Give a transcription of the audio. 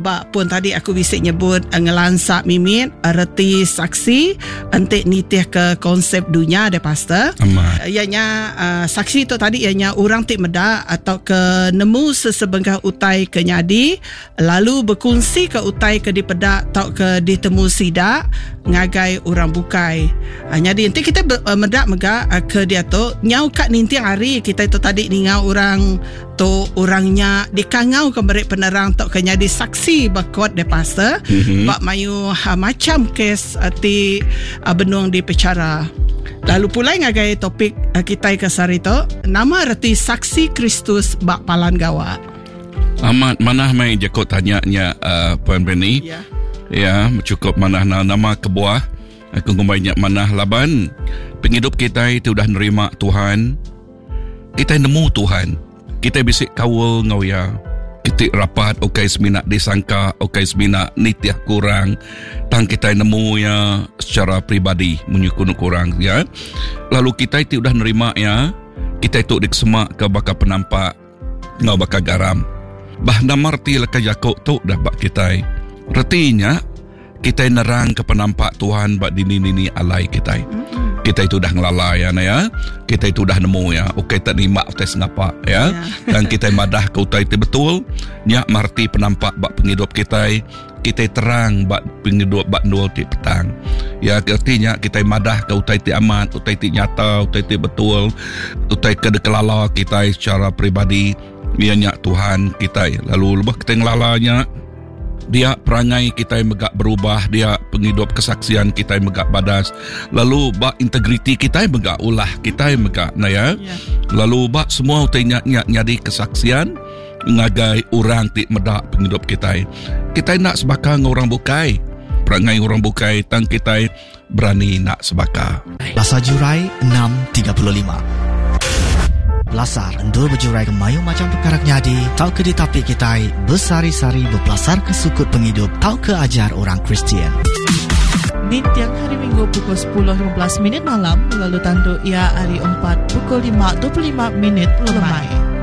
bak pun tadi aku bisik nyebut ngelansak mimit reti saksi entik nitih ke konsep dunia de pastor. Ianya saksi tu tadi ianya orang tik medak atau ke nemu sesebengkah utai ke nyadi lalu berkongsi ke utai ke dipedak atau ke ditemu sidak ngagai orang bukai. Jadi nanti kita medak megak ke dia tu nyau kat ninti hari kita itu tadi ningau orang tu orangnya dikangau ke merik penerang tok ke nyadi saksi bakot de pastor bak mayu macam kes ti benung di pecara. Lalu pula ngagai topik kita ke sari tu nama reti saksi Kristus bak palan gawa. Amat manah mai jakot tanyanya Puan Benny. Ya, cukup manah nama kebuah. Aku banyak manah laban penghidup kita itu dah nerima Tuhan. Kita nemu Tuhan. Kita bisik kawal ngawya. Kita rapat okai semina disangka, okai semina nitiah kurang. Tang kita nemu ya secara pribadi menyukun kurang ya. Lalu kita itu dah nerima ya. Kita itu diksemak ke bakal penampak ngau bakal garam. Bah namarti laka Yakub tu dah bak kita. Retinya kita nerang ke penampak Tuhan bak dini alai kita. Kita itu dah ngelalai ya. Kita itu dah nemu ya. Okey tak nima tes ngapa ya. Dan kita madah ke utai itu betul. Nyak marti penampak bak penghidup kita. Kita terang bak penghidup bak nul di petang. Ya artinya kita madah ke utai itu amat, utai itu nyata, utai itu betul. Utai ke dekelala kita secara pribadi. Ia nyak Tuhan kita. Lalu lepas kita ngelalanya dia perangai kita yang megak berubah, dia penghidup kesaksian kita yang megak badas, lalu bak integriti kita yang megak ulah, kita yang megak naya, lalu bak semua utainya nyadi kesaksian ngagai orang tik medak penghidup kita. Kita nak sebakar dengan orang bukai, perangai orang bukai, tang kita berani nak sebakar. Lasar Jurai 6.35 Lasar endur berjurai ke mayu macam perkara nyadi. Tau ke ditapi kita bersari-sari berpelasar ke sukut penghidup. Tau ke ajar orang Kristian. Di tiang hari Minggu pukul 10.15 malam. Lalu tandu ia hari 4 pukul 5.25 lemai.